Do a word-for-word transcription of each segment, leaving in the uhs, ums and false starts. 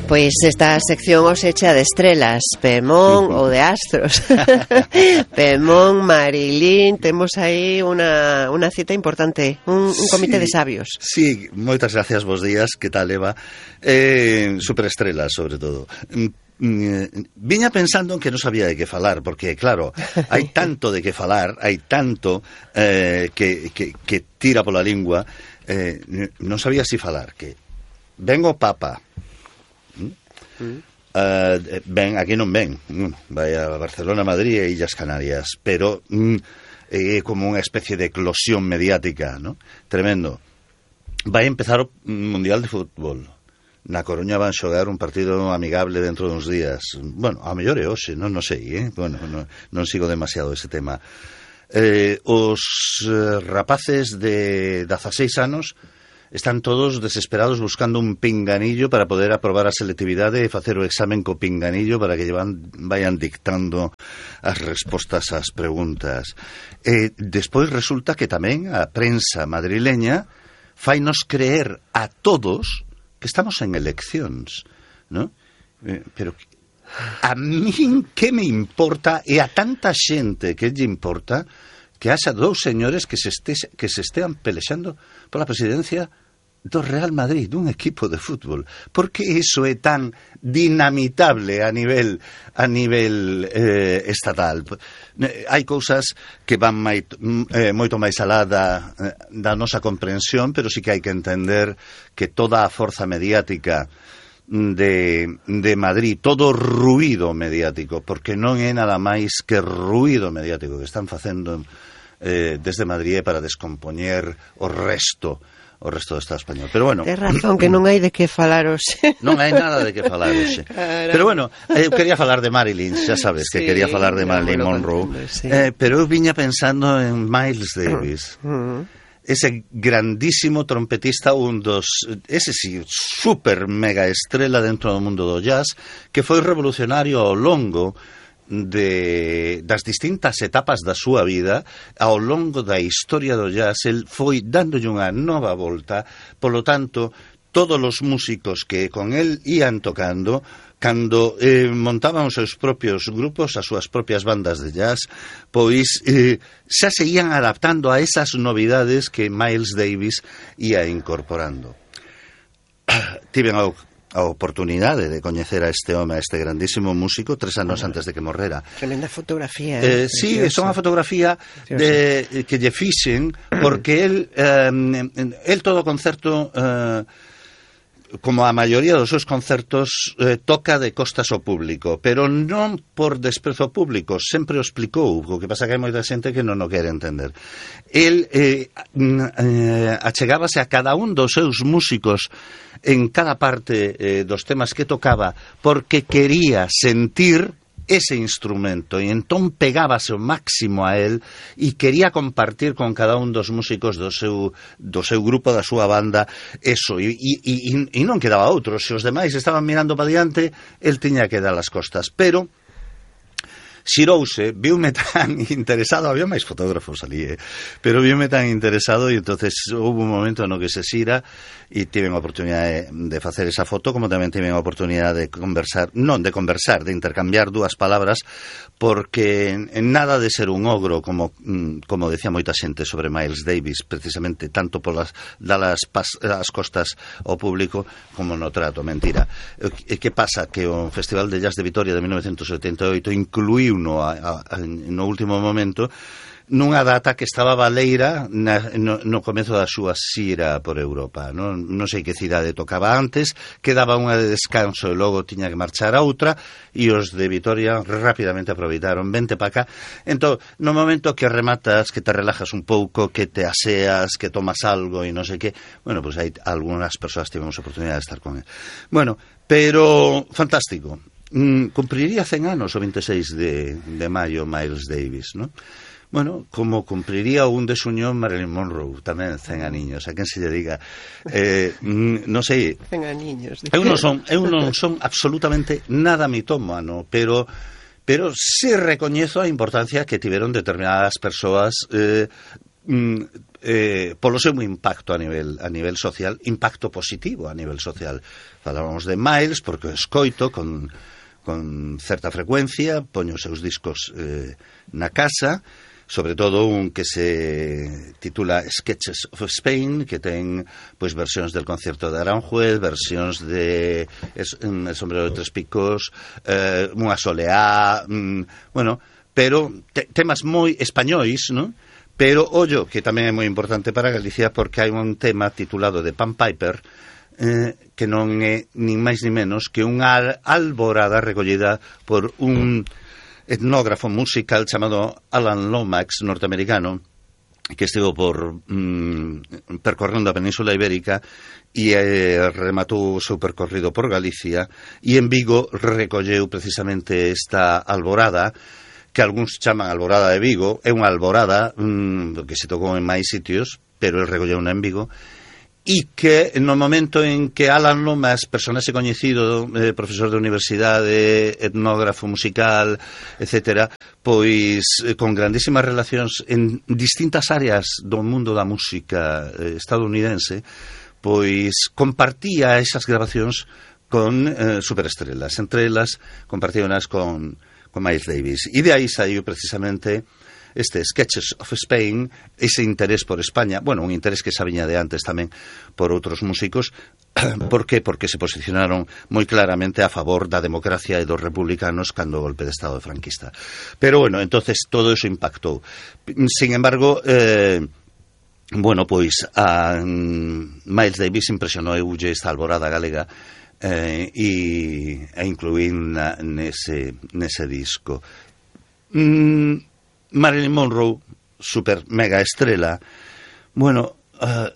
Pois esta sección os echa de estrelas, Pemón ou de astros. Pemón, Marilín, temos aí unha, unha cita importante, un, un comité sí, de sabios. Sí, moitas gracias, bos días, que tal, Eva? Eh, superestrelas, sobre todo. Viña pensando en que non sabía de que falar, porque, claro, hai tanto de que falar, hai tanto eh, que, que, que tira pola lingua, eh, non sabía si falar, que vengo papa, mm. uh, ven, aquí non ven, vai a Barcelona, Madrid e Illas Canarias, pero mm, é como unha especie de eclosión mediática, ¿no? Tremendo. Vai empezar o Mundial de Fútbol. Na Coruña van xogar un partido amigable dentro duns días. Bueno, a mellor é hoxe, non, non sei, eh? Bueno, non, non sigo demasiado ese tema. Eh, os eh, rapaces de dezaseis anos están todos desesperados buscando un pinganillo para poder aprobar a selectividade e facer o examen co pinganillo para que llevan, vayan dictando as respostas ás preguntas. Eh, despois resulta que tamén a prensa madrileña fainos creer a todos que estamos en eleccións, ¿no? Eh, pero a min que me importa, e a tanta xente que lle importa, que haxa dous señores que se, este, que se estean pelexando pola presidencia do Real Madrid, dun equipo de fútbol. Por que iso é tan dinamitable a nivel a nivel eh, estatal? Hai cousas que van mai, eh, moito máis alá da, da nosa comprensión, pero sí que hai que entender que toda a forza mediática de, de Madrid, todo ruído mediático, porque non é nada máis que ruído mediático que están facendo eh, desde Madrid para descompoñer o resto o resto do Estado español. Pero bueno, tes razón que non hai de que falar hoxe. Non hai nada de que falar hoxe. Pero bueno, eu quería falar de Marilyn, xa sabes que sí, quería falar de Marilyn Monroe, entender, sí. eh, pero eu viña pensando en Miles Davis. Uh-huh. Ese grandísimo trompetista, un dos, ese sí, super mega estrela dentro do mundo do jazz, que foi revolucionario ao longo de das distintas etapas da súa vida, ao longo da historia do jazz. El foi dándolle unha nova volta, polo tanto, todos os músicos que con el ían tocando, cando eh, montaban os seus propios grupos, as súas propias bandas de jazz, pois eh, xa seguían adaptando a esas novidades que Miles Davis ia incorporando. Tiven ao a oportunidade de coñecer a este home, a este grandísimo músico, tres anos antes de que morrera. Tremenda fotografía. Eh, sí, é unha fotografía de, que lle fixen, porque el, eh, el todo o concerto, eh, como a maioría dos seus concertos, eh, toca de costas ao público, pero non por desprezo ao público, sempre o explicou, o que pasa que hai moita xente que non o quere entender. El eh, eh, achegábase a cada un dos seus músicos en cada parte eh, dos temas que tocaba, porque quería sentir ese instrumento, e entón pegábase o máximo a él e quería compartir con cada un dos músicos do seu, do seu grupo, da súa banda, eso, e, e, e, e non quedaba outro. Se os demais estaban mirando para diante, el tiña que dar as costas, pero xirouse, viume tan interesado, había máis fotógrafos ali, eh? pero viume tan interesado, e entonces houve un momento no que se xira e tiven a oportunidade de facer esa foto, como tamén tiven a oportunidade de conversar, non de conversar, de intercambiar dúas palabras, porque en nada de ser un ogro, como como decía moita xente sobre Miles Davis, precisamente tanto polas dalas as costas ao público como no trato, mentira. E que pasa? Que o Festival de Jazz de Vitoria de mil novecentos setenta e oito incluíu no, a, a, no último momento nunha data que estaba baleira na, no, no comezo da súa xira por Europa. Non, non sei que cidade tocaba antes, quedaba unha de descanso e logo tiña que marchar a outra, e os de Vitoria rapidamente aproveitaron, vente pa cá. Entón, no momento que rematas, que te relajas un pouco, que te aseas, que tomas algo e non sei que, bueno, pois pues hai algunhas persoas tivemos oportunidade de estar con él. Bueno, pero fantástico. Mm, cumpriría cen anos o veintiséis de, de maio Miles Davis, ¿no? Bueno, como cumpriría un desuñón Marilyn Monroe, tamén cen aniños, a quen se lle diga, eh, mm, non sei, cen aniños, eu non son, eu non son absolutamente nada mitómano, pero pero se recoñezo a importancia que tiveron determinadas persoas eh, mm, eh, polo seu impacto a nivel a nivel social, impacto positivo a nivel social. Falábamos de Miles porque o escoito con, con certa frecuencia, poño os seus discos eh, na casa, sobre todo un que se titula Sketches of Spain, que ten pois versións del concierto de Aranjuez, versións de es, El sombrero de tres picos, eh, unha soleá, mm, bueno, pero te, temas moi españois, ¿no? Pero ollo, que tamén é moi importante para Galicia, porque hai un tema titulado de Pan Piper, eh, que non é nin máis nin menos que unha alborada recollida por un etnógrafo musical chamado Alan Lomax, norteamericano, que estivo por mm, percorrendo a Península Ibérica e eh, rematou o seu percorrido por Galicia, e en Vigo recolleu precisamente esta alborada, que algúns chaman Alborada de Vigo. É unha alborada mm, que se tocou en máis sitios, pero el recolleu en Vigo, e que no momento en que Alan Lomax, personaxe coñecido, eh, profesor de universidade, etnógrafo musical, etcétera, pois eh, con grandísimas relacións en distintas áreas do mundo da música eh, estadounidense, pois compartía esas grabacións con eh, superestrelas. Entre elas compartíanas con, con Miles Davis. E de aí saiu precisamente este Sketches of Spain, ese interés por España, bueno, un interés que xa viña de antes tamén por outros músicos. Por que? Porque se posicionaron moi claramente a favor da democracia e dos republicanos cando o golpe de Estado franquista. Pero bueno, entonces todo eso impactou. Sin embargo, eh, bueno, pois a um, Miles Davis impresionou eulle esta alborada galega eh, e a incluín na, nese, nese disco. Mm, Marilyn Monroe, super mega estrela, bueno, uh,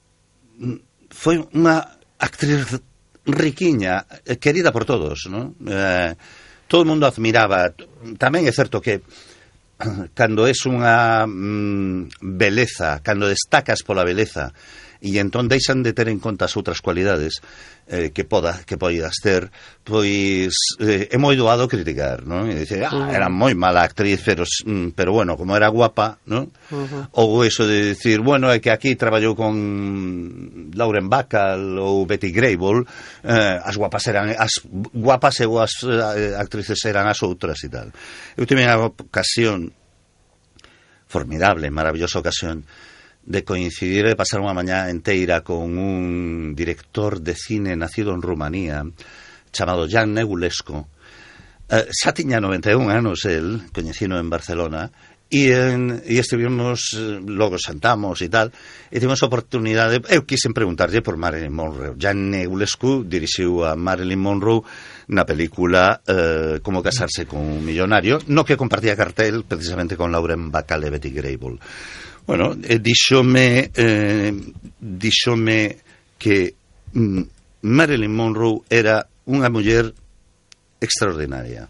foi unha actriz riquiña, querida por todos, ¿no? Eh, todo o mundo admiraba. Tamén é certo que cando es unha mm, beleza, cando destacas pola beleza, e entón deixan de ter en conta as outras cualidades eh, que poda, que poidas ter, pois eh, é moi doado criticar, non? E dice, ah, era moi mala actriz, pero, pero bueno, como era guapa, non? Uh-huh. Ou eso de decir, bueno, é que aquí traballou con Lauren Bacall ou Betty Grable, eh, as guapas eran as guapas e as eh, actrices eran as outras e tal. Eu tive unha ocasión formidable, maravillosa ocasión de coincidir e pasar unha mañá enteira con un director de cine nacido en Rumanía chamado Jan Negulescu. Eh, xa tiña noventa e un anos el, coñecino en Barcelona, e, en, e estivemos, logo sentamos e tal, e tivemos a oportunidade, eu quixen preguntarlle por Marilyn Monroe. Jan Negulescu dirixiu a Marilyn Monroe na película eh, Como casarse con un millonario, no que compartía cartel precisamente con Lauren Bacall e Betty Grable. Bueno, eh, díxome, eh, díxome que mm, Marilyn Monroe era unha muller extraordinaria,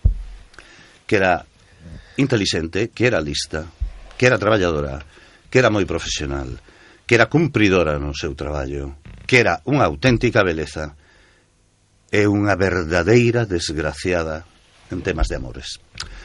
que era intelixente, que era lista, que era traballadora, que era moi profesional, que era cumpridora no seu traballo, que era unha auténtica beleza e unha verdadeira desgraciada en temas de amores.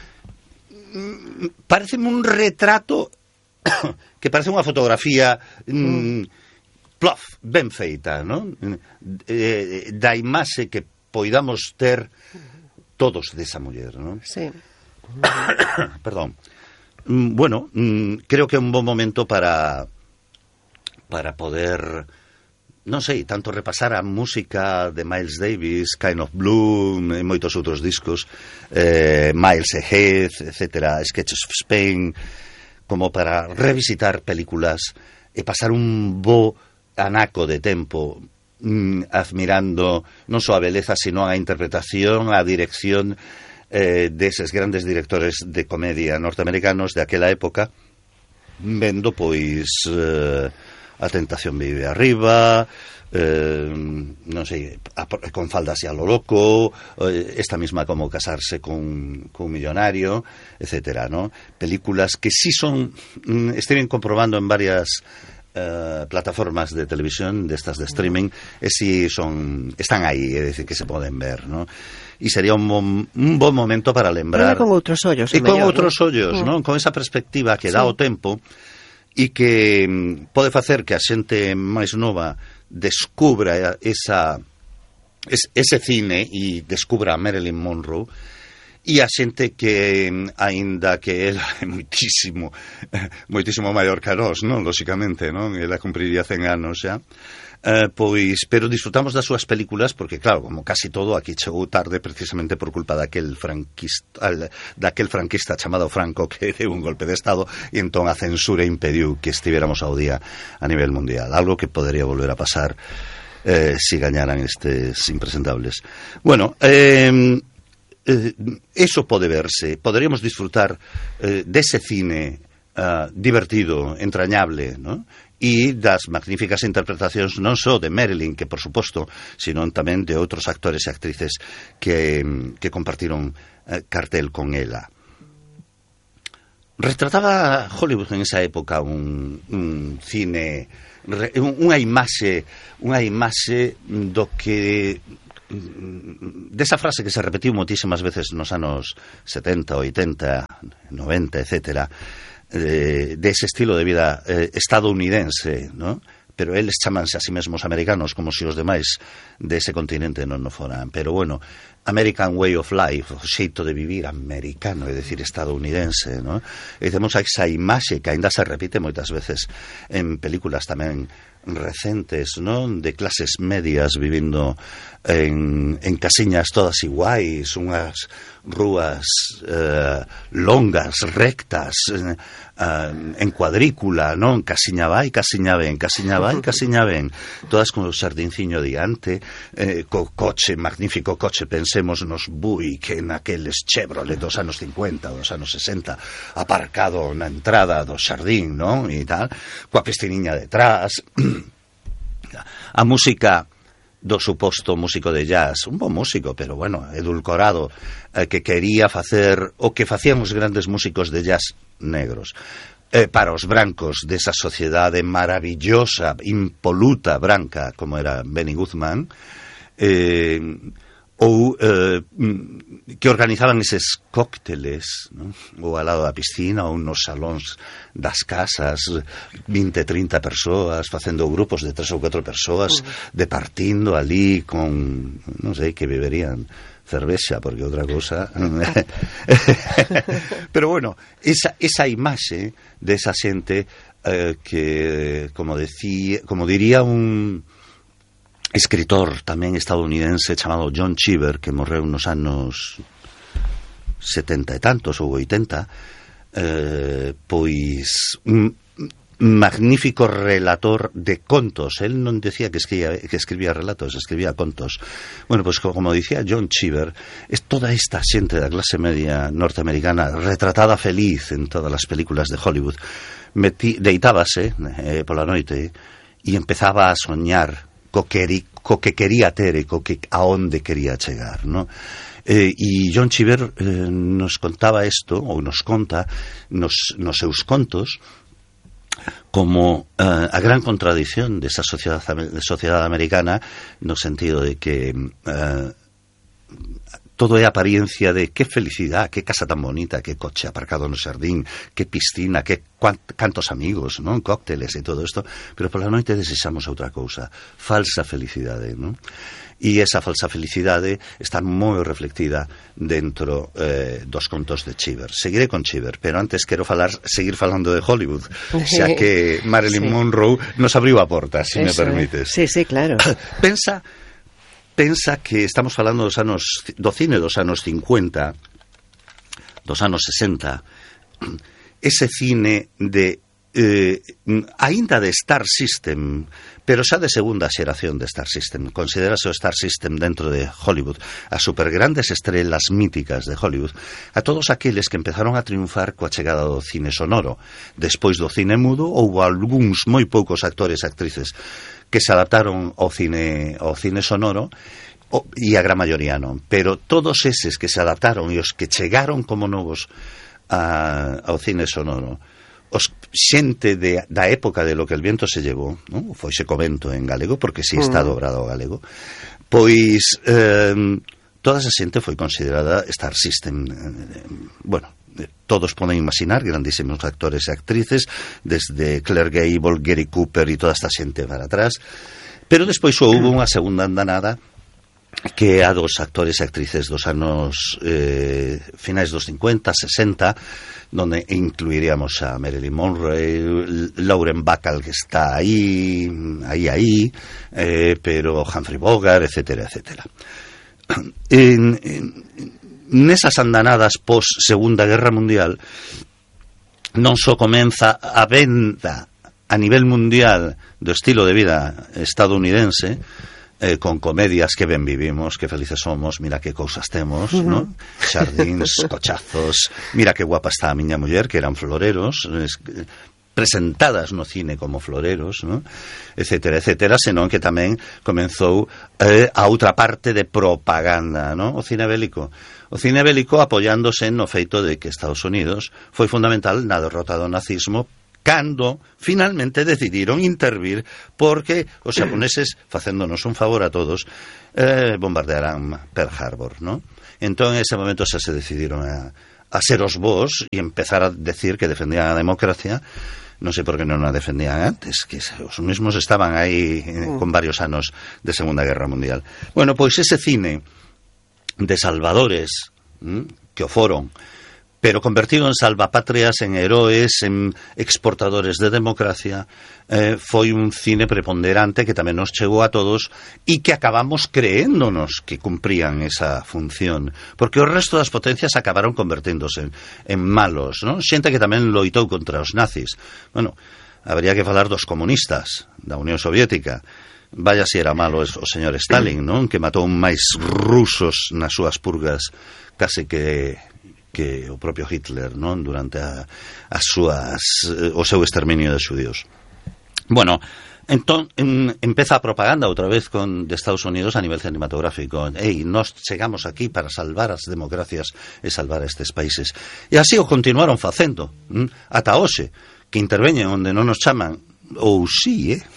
Pareceme un retrato que parece unha fotografía mm, plof, ben feita, non? Eh, da imaxe que poidamos ter todos desa muller, non? Sí. Perdón. Mm, bueno, mm, creo que é un bon momento para para poder, non sei, tanto repasar a música de Miles Davis, Kind of Blue e moitos outros discos, eh, Miles Ahead, etcétera, Sketches of Spain, como para revisitar películas e pasar un bo anaco de tempo mm, admirando non só a beleza, sino a interpretación, a dirección eh, deses grandes directores de comedia norteamericanos de aquela época, vendo pois eh, A tentación vive arriba, eh, non sei, a, con faldas e a lo loco, eh, esta misma Como casarse con, con un millonario, etcétera, ¿no? Películas que sí son, mm, estiven comprobando en varias eh, plataformas de televisión, de estas de streaming, e si son, están aí, é dicir, que se poden ver, ¿no? E sería un bon, un bon momento para lembrar. Pero con outros ollos, e con mellor, outros ¿no? ollos, ¿no? Con esa perspectiva que dá sí. o tempo. e que pode facer que a xente máis nova descubra esa, ese cine e descubra a Marilyn Monroe, e a xente que, aínda que ela é moitísimo moitísimo maior que a nós, non? Lóxicamente, non? Ela cumpriría cen anos xa. Uh, pois, pero disfrutamos das súas películas porque, claro, como casi todo aquí chegou tarde precisamente por culpa daquel franquista daquel franquista chamado Franco que deu un golpe de estado e entón a censura impediu que estivéramos ao día a nivel mundial, algo que podería volver a pasar eh, si gañaran estes impresentables. Bueno, eh, eh, eso pode verse, poderíamos disfrutar eh, dese cine uh, divertido, entrañable, ¿no? E das magníficas interpretacións non só de Marilyn, que por suposto, sino tamén de outros actores e actrices que, que compartiron eh, cartel con ela. Retrataba Hollywood en esa época un, un cine, unha imaxe, unha imaxe do que desa frase que se repetiu moitísimas veces nos anos setenta, oitenta, noventa, etcétera, de, de ese estilo de vida eh, estadounidense, ¿no? Pero eles chamanse a sí mesmos americanos como se os demais dese continente non o foran. Pero bueno, American Way of Life, o xeito de vivir americano, é dicir, estadounidense, ¿no? E temos esa imaxe que aínda se repite moitas veces en películas tamén recentes, non? De clases medias vivindo en, en casiñas todas iguais, unhas rúas eh, longas, rectas, eh, en cuadrícula, non? Casiña vai, casiña ven, casiña vai, casiña ven, todas con o xardinciño diante, eh, co coche, magnífico coche, pensemos nos Buick, naqueles Chevrolet dos anos cincuenta, dos anos sesenta, aparcado na entrada do xardín, non? E tal, coa pisciniña detrás, a música do suposto músico de jazz, un bon músico, pero bueno, edulcorado, eh, que quería facer o que facían os grandes músicos de jazz negros. Eh, para os brancos desa sociedade maravillosa, impoluta, branca, como era Benny Goodman, eh, ou eh, que organizaban eses cócteles, ¿no? Ou ao lado da piscina ou nos salóns das casas, vinte, trinta persoas facendo grupos de tres ou catro persoas, uh-huh. departindo ali con, non sei, que beberían cervexa, porque outra cosa pero bueno, esa, esa imaxe de esa xente eh, que, como decía, como diría un escritor tamén estadounidense chamado John Cheever, que morreu nos anos setenta e tantos ou oitenta, eh, pois un magnífico relator de contos. Él non decía que escribía, que escribía relatos, escribía contos. Bueno, pois como dicía John Cheever, es toda esta xente da clase media norteamericana retratada feliz en todas as películas de Hollywood. Metí, deitábase eh, pola noite e empezaba a soñar co que, co que quería ter e co que a onde quería chegar, ¿no? Eh, e John Cheever eh, nos contaba isto, ou nos conta nos, nos seus contos, como eh, a gran contradición desa sociedade, sociedade americana, no sentido de que eh, todo é apariencia de que felicidade, que casa tan bonita, que coche aparcado no xardín, que piscina, que cantos amigos, non? Cócteles e todo isto, pero pola noite desexamos outra cousa, falsa felicidade, non? E esa falsa felicidade está moi reflectida dentro eh, dos contos de Cheever. Seguiré con Cheever, pero antes quero falar, seguir falando de Hollywood, xa que Marilyn sí. Monroe nos abriu a porta, se si me permites. Sí, sí, claro. Pensa Pensa que estamos falando dos anos do cine dos anos cincuenta, dos anos sesenta, ese cine de eh, aínda de Star System, pero xa de segunda xeración de Star System. Considerase o Star System dentro de Hollywood, as supergrandes estrelas míticas de Hollywood, a todos aqueles que empezaron a triunfar coa chegada do cine sonoro. Despois do cine mudo, houve algúns moi poucos actores e actrices que se adaptaron ao cine ao cine sonoro, o, e a gran maioría non, pero todos eses que se adaptaron e os que chegaron como novos a, ao cine sonoro, os xente de, da época de Lo que el viento se llevou, non? Foise comento en galego porque si está dobrado ao galego, pois eh, toda esa xente foi considerada Star System, eh, bueno, todos poden imaginar, grandísimos actores e actrices, desde Claire Gable, Gary Cooper e toda esta xente para atrás. Pero despois houve unha segunda andanada que a dos actores e actrices dos anos eh, finais dos cincuenta, sesenta, donde incluiríamos a Marilyn Monroe, Lauren Bacall, que está aí, aí, aí, eh, pero Humphrey Bogart, etcétera, etcétera. En, en, nesas andanadas pos Segunda Guerra Mundial non só comeza a venda a nivel mundial do estilo de vida estadounidense, eh, con comedias que ben vivimos, que felices somos, mira que cousas temos, uh-huh. ¿no? Xardíns, cochazos, mira que guapa está a miña muller, que eran floreros, es, presentadas no cine como floreros, ¿no? Etcétera, etcétera, senón que tamén comenzou eh, a outra parte de propaganda, ¿no? O cine bélico. O cine bélico apoiándose no feito de que Estados Unidos foi fundamental na derrota do nazismo, cando finalmente decidiron intervir porque os xaponeses, facéndonos un favor a todos, eh, bombardearán Pearl Harbor, ¿no? Entón, en ese momento xa se decidiron a, a ser os vos e empezar a decir que defendían a democracia. Non sei por que non a defendían antes, que os mesmos estaban aí eh, con varios anos de Segunda Guerra Mundial. Bueno, pois ese cine de salvadores, ¿m? Que o foron, pero convertido en salvapatrias, en heroes, en exportadores de democracia, eh, foi un cine preponderante que tamén nos chegou a todos e que acabamos creéndonos que cumprían esa función, porque o resto das potencias acabaron converténdose en, en malos, ¿no? Xente que tamén loitou contra os nazis. Bueno, habría que falar dos comunistas da Unión Soviética. Vaya si era malo o señor Stalin, non? Que matou máis rusos nas súas purgas case que que o propio Hitler, non? Durante a, as súas o seu exterminio de xudíos. Bueno, entón en, empeza a propaganda outra vez con de Estados Unidos a nivel cinematográfico. Ei, nós chegamos aquí para salvar as democracias e salvar estes países. E así o continuaron facendo, ¿m? Ata hoxe, que interveñen onde non nos chaman. Ou sí, eh?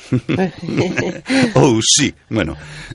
Ou sí, bueno.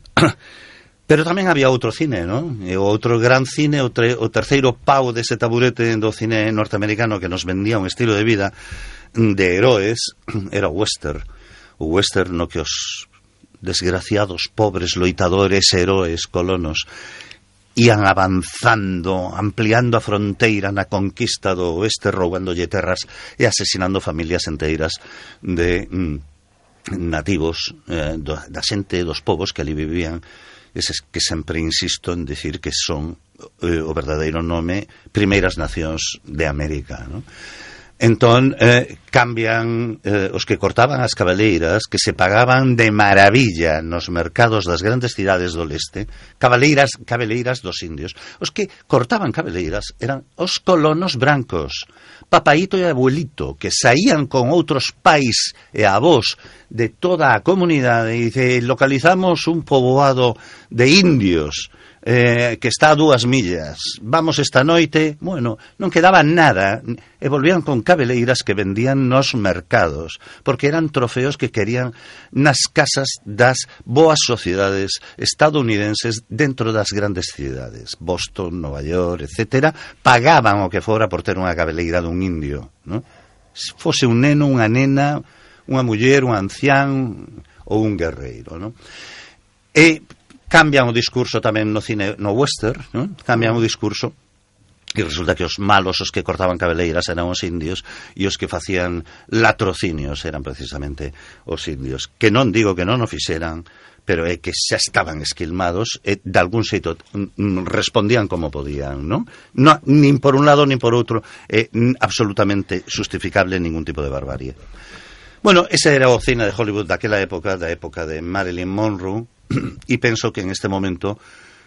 Pero tamén había outro cine, non? E o outro gran cine, o, tre, o terceiro pau dese taburete do cine norteamericano que nos vendía un estilo de vida de heroes, era o western. O western no que os desgraciados, pobres, loitadores, heroes, colonos, ian avanzando, ampliando a fronteira na conquista do oeste, roubándolle terras e asesinando familias enteiras de mm, nativos, eh, do, da xente, dos povos que ali vivían. Eses que sempre insisto en decir que son eh, o verdadeiro nome Primeiras Nacións de América, ¿no? Entón, eh, cambian eh, os que cortaban as cabaleiras, que se pagaban de maravilla nos mercados das grandes cidades do leste, cabaleiras, cabaleiras dos indios. Os que cortaban cabaleiras eran os colonos brancos, papaíto e abuelito, que saían con outros pais e avós de toda a comunidade e dice, localizamos un poboado de indios eh, que está a dúas millas, vamos esta noite. Bueno, non quedaba nada e volvían con cabeleiras que vendían nos mercados, porque eran trofeos que querían nas casas das boas sociedades estadounidenses dentro das grandes cidades, Boston, Nova York, etcétera. Pagaban o que fora por ter unha cabeleira dun indio, ¿no? Se fose un neno, unha nena, unha muller, un ancián ou un guerreiro, ¿no? E cambian o discurso tamén no cine, no western, ¿no? Cambian o discurso e resulta que os malos, os que cortaban cabeleiras eran os indios e os que facían latrocinios eran precisamente os indios, que non digo que non o fixeran, pero é que xa estaban esquilmados e de algún xeito respondían como podían, ¿no? No, nin por un lado nin por outro é absolutamente justificable ningún tipo de barbarie. Bueno, ese era o cine de Hollywood daquela época, da época de Marilyn Monroe, e penso que en este momento,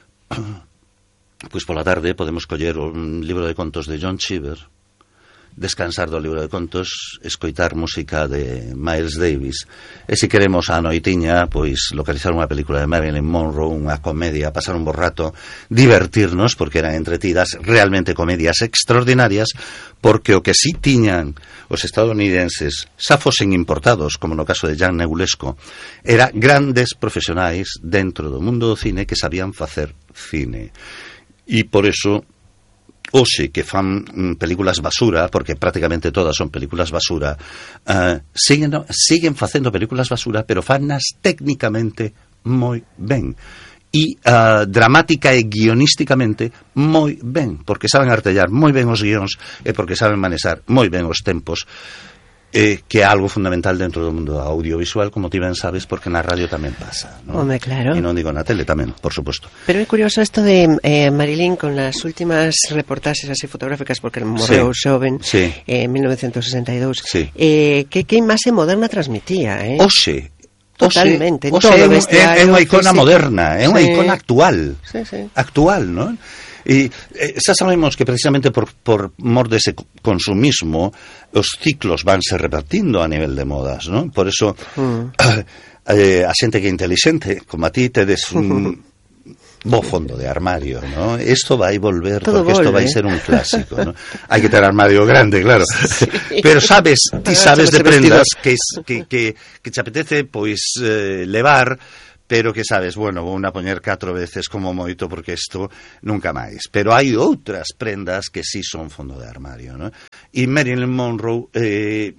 pois pola tarde podemos coller un libro de contos de John Cheever, descansar do libro de contos, escoitar música de Miles Davis, e se queremos a noitiña, pois localizar unha película de Marilyn Monroe, unha comedia, pasar un bo rato, divertirnos, porque eran entretidas, realmente comedias extraordinarias, porque o que sí tiñan os estadounidenses, xa fosen importados, como no caso de Jan Negulesco, era grandes profesionais dentro do mundo do cine que sabían facer cine. E por eso hoxe que fan mm, películas basura, porque prácticamente todas son películas basura, uh, siguen, siguen facendo películas basura, pero fanas técnicamente moi ben. E uh, dramática e guionísticamente moi ben, porque saben artellar moi ben os guións e porque saben manexar moi ben os tempos, eh, que é algo fundamental dentro do mundo audiovisual, como ti ben sabes, porque na radio tamén pasa, ¿no? Home, claro. E non digo na tele tamén, por suposto. Pero é curioso isto de eh, Marilyn con las últimas reportaxes así fotográficas, porque morreu sí, xoven sí. eh, en mil novecientos sesenta e dous. Sí. Eh, que, que imaxe moderna transmitía, eh? Oxe, totalmente, Oxe, todo é, vestiario, é unha icona físico. moderna, é unha Sí. icona actual. Sí, sí. Actual, non? E eh, xa sabemos que precisamente por, por mor dese consumismo os ciclos vanse repartindo a nivel de modas, non? Por eso mm. eh, a xente que é inteligente como a ti tedes un bo fondo de armario, ¿no? Esto vai volver, todo porque isto vai ser un clásico, ¿no? Hai que ter armario grande, claro. Sí. Pero sabes, ti sabes de prendas que, que, que, que te apetece pois eh, levar, pero que sabes, bueno, vou a poñer catro veces como moito porque isto nunca máis. Pero hai outras prendas que sí son fondo de armario, ¿no? E Marilyn Monroe eh,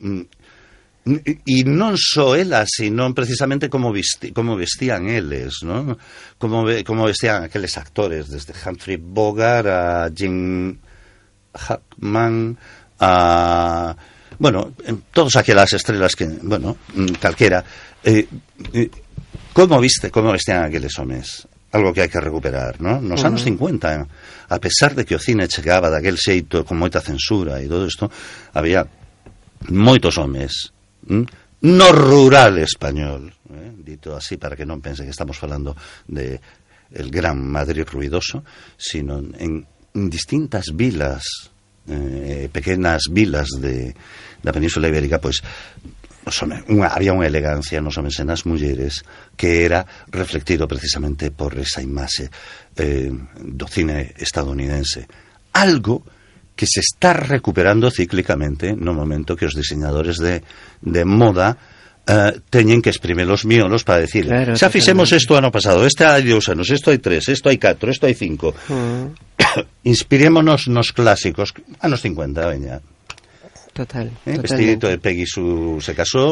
e non só ela, sino precisamente como, vesti, como vestían eles, ¿no? Como, como vestían aqueles actores, desde Humphrey Bogart a Jim Hackman, a... bueno, todas aquelas estrelas que, bueno, calquera... Eh, eh, como viste, como vestían aqueles homes? Algo que hai que recuperar, ¿no? Nos uh-huh. anos cincuenta, a pesar de que o cine chegaba daquel xeito con moita censura e todo isto, había moitos homes, ¿m? no rural español, ¿eh? Dito así para que non pense que estamos falando de el gran Madrid ruidoso, sino en, en distintas vilas, eh, pequenas vilas de, da Península Ibérica, pois Unha, había unha elegancia nos homens e nas mulleres que era reflectido precisamente por esa imaxe eh, do cine estadounidense, algo que se está recuperando cíclicamente no momento que os diseñadores de, de moda eh, teñen que exprimir os miolos para decir, claro, xa fixemos isto ano pasado, este hai dous anos, isto hai tres, isto hai catro, isto hai cinco. Uh. Inspirémonos nos clásicos anos cincuenta, veña. Total. ¿Eh? Vestidito de Peggy Sue se casó.